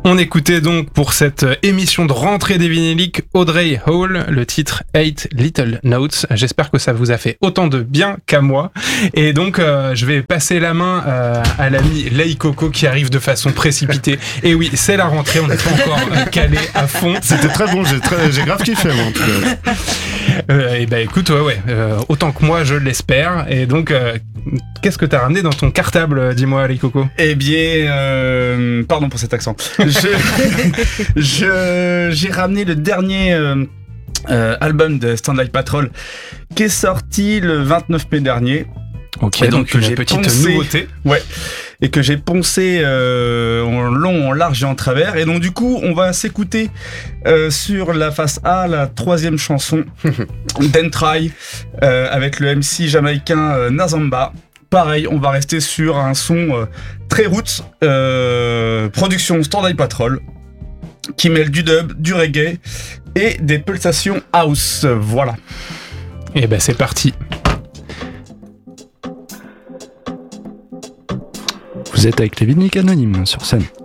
On écoutait donc pour cette émission de rentrée des vinyliques Audrey Hall, le titre 8 Little Notes. J'espère que ça vous a fait autant de bien qu'à moi. Et donc, je vais passer la main à l'ami Lei Coco qui arrive de façon précipitée. Et oui, c'est la rentrée, on n'est pas encore calé à fond. C'était très bon, j'ai grave kiffé moi en tout cas. Et bah écoute, ouais, autant que moi je l'espère. Et donc, qu'est-ce que t'as ramené dans ton cartable, dis-moi Lei Coco? Eh bien, pardon pour cet accent. J'ai ramené le dernier album de Starlight Patrol qui est sorti le 29 mai dernier. Ok, et donc une petite nouveauté. Ouais. Et que j'ai poncé en long, en large et en travers. Et donc du coup, on va s'écouter sur la face A, la troisième chanson, Dentry, avec le MC jamaïcain Nazamba. Pareil, on va rester sur un son très roots, production Starlight Patrol, qui mêle du dub, du reggae et des pulsations house. Voilà. Et ben c'est parti. Vous êtes avec les Vinyliques Anonymes sur scène.